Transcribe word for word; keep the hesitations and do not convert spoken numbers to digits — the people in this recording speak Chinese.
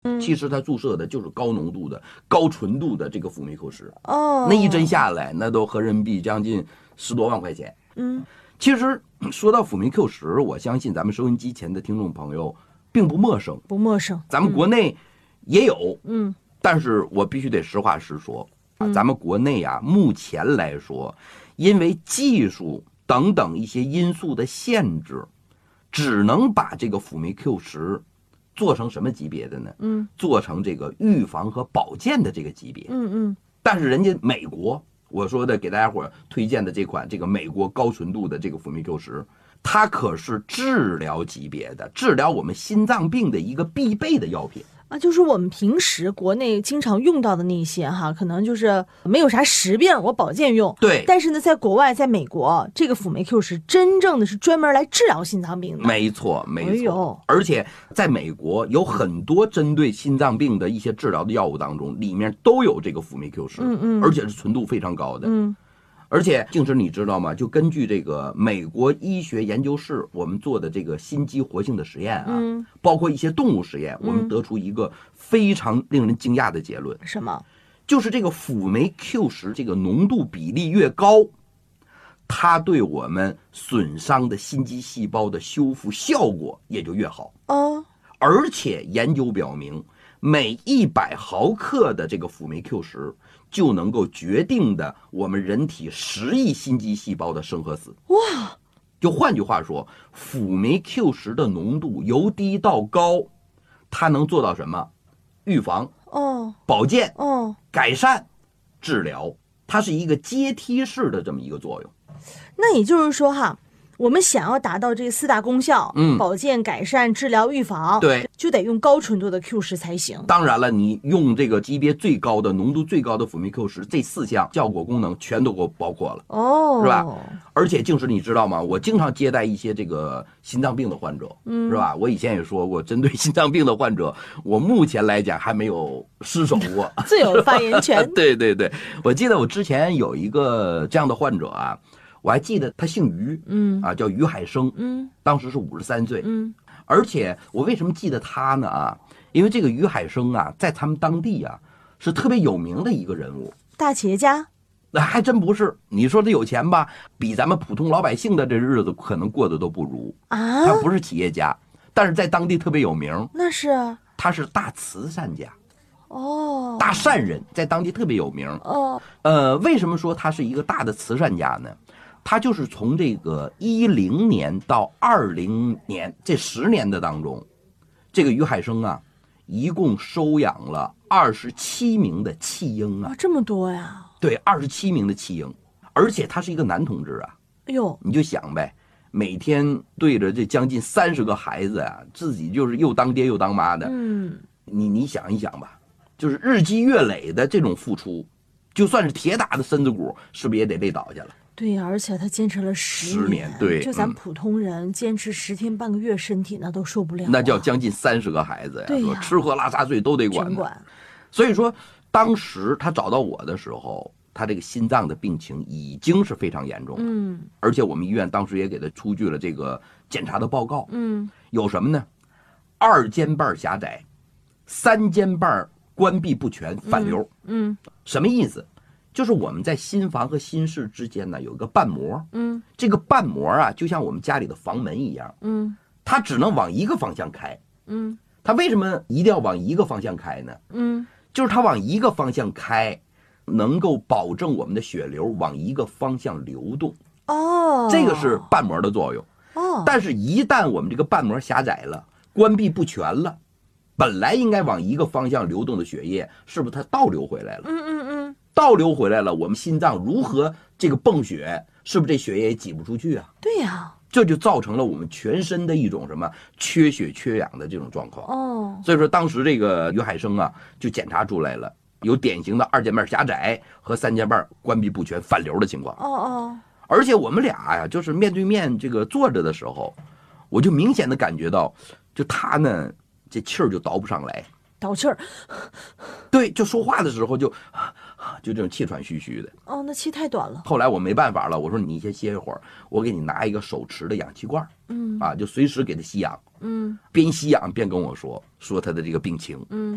其实它注射的就是高浓度的、高纯度的这个辅酶 Q 十。 哦， 那一针下来，那都合人民币将近十多万块钱。 嗯， 其实说到辅酶 Q 十，我相信咱们收音机前的听众朋友并不陌生， 不陌生。 咱们国内也有， 嗯， 但是我必须得实话实说啊，咱们国内啊，目前来说，因为技术等等一些因素的限制，只能把这个辅酶 Q 十做成什么级别的呢？ 嗯， 做成这个预防和保健的这个级别。 嗯嗯， 但是人家美国，我说的给大家伙推荐的这款这个美国高纯度的这个辅酶 Q 十，它可是治疗级别的，治疗我们心脏病的一个必备的药品。 啊，就是我们平时国内经常用到的那些哈，可能就是没有啥实病，我保健用。 对， 但是呢，在国外，在美国，这个辅酶 Q 十真正的是专门来治疗心脏病的。 没错，没错。 哎呦， 而且在美国有很多针对心脏病的一些治疗的药物当中，里面都有这个辅酶 Q 十， 嗯嗯， 而且是纯度非常高的。 嗯。 而且静池你知道吗？就根据这个美国医学研究室我们做的这个心肌活性的实验啊， 嗯， 包括一些动物实验，我们得出一个非常令人惊讶的结论。 什么？ 就是这个辅酶 Q 十这个浓度比例越高，它对我们损伤的心肌细胞的修复效果也就越好。 哦， 而且研究表明，每一百毫克的这个辅酶 Q 十就能够决定的我们人体十亿心肌细胞的生和死。 哇！ 就换句话说，辅酶 Q 十的浓度由低到高，它能做到什么？预防、 哦， 保健、 哦， 改善、治疗，它是一个阶梯式的这么一个作用。 那也就是说哈，我们想要达到这四大功效， 嗯， 保健、改善、治疗、预防， 对， 就得用高纯度的 Q 十才行。 当然了，你用这个级别最高的、浓度最高的辅酶 Q 十，这四项效果功能全都给我包括了， 哦， 是吧？而且静时你知道吗？我经常接待一些这个心脏病的患者，嗯，是吧？我以前也说过，针对心脏病的患者，我目前来讲还没有失手过， 最有发言权。 对对对，我记得我之前有一个这样的患者啊。我还记得他姓于， 嗯啊，叫于海生， 嗯， 当时是五十三岁， 嗯， 而且我为什么记得他呢？啊，因为这个于海生啊，在他们当地啊是特别有名的一个人物， 大企业家。 那还真不是，你说他有钱吧，比咱们普通老百姓的这日子可能过得都不如啊。 他不是企业家，但是在当地特别有名。 那是啊， 他是大慈善家， 哦， 大善人，在当地特别有名。 哦， 呃，为什么说他是一个大的慈善家呢？他就是从这个一零年到二零年这十年的当中，这个于海生啊，一共收养了二十七名的弃婴啊， 哦，这么多呀？ 对，二十七名的弃婴，而且他是一个男同志啊。 哎呦， 你就想呗，每天对着这将近三十个孩子啊，自己就是又当爹又当妈的。 嗯， 你你想一想吧，就是日积月累的这种付出，就算是铁打的身子骨，是不是也得累倒下了？ 对呀，而且他坚持了十十年，对， 就咱嗯普通人坚持十天半个月，身体那都受不了、啊。 那叫将近三十个孩子呀， 对呀， 说吃喝拉撒睡都得管。 管。 所以说，当时他找到我的时候，他这个心脏的病情已经是非常严重了。 嗯， 而且我们医院当时也给他出具了这个检查的报告。 嗯， 有什么呢？二尖瓣狭窄，三尖瓣关闭不全，反流。 嗯，嗯什么意思？就是我们在心房和心室之间呢有一个瓣膜， 嗯， 这个瓣膜啊就像我们家里的房门一样， 嗯， 它只能往一个方向开， 嗯， 它为什么一定要往一个方向开呢？ 嗯， 就是它往一个方向开，能够保证我们的血流往一个方向流动。 哦， 这个是瓣膜的作用。 哦， 但是，一旦我们这个瓣膜狭窄了，关闭不全了，本来应该往一个方向流动的血液，是不是它倒流回来了？ 嗯嗯嗯， 倒流回来了，我们心脏如何这个泵血，是不是这血液也挤不出去啊？ 对呀， 这就造成了我们全身的一种什么缺血缺氧的这种状况。 哦， 所以说当时这个于海生啊，就检查出来了有典型的二尖瓣狭窄和三尖瓣关闭不全反流的情况。 哦哦， 而且我们俩呀，就是面对面这个坐着的时候，我就明显的感觉到，就他呢这气儿就倒不上来， 倒气儿。 对，就说话的时候就就这种气喘吁吁的。 哦，那气太短了。 后来我没办法了，我说你先歇一会儿，我给你拿一个手持的氧气罐， 嗯， 啊，就随时给他吸氧， 嗯， 边吸氧边跟我说说他的这个病情， 嗯。